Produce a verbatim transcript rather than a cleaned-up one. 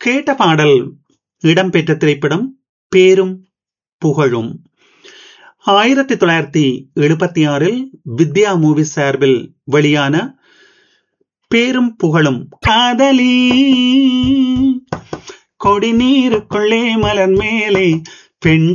கேட்ட பாடல் இடம்பெற்ற திரைப்படம் பேரும் புகழும். ஆயிரத்தி தொள்ளாயிரத்தி எழுபத்தி ஆறில் வித்யா மூவி சார்பில் வெளியான பேரும் புகழும். காதலி கொடி நீருக்குள்ளே மலர் மேலே பெண்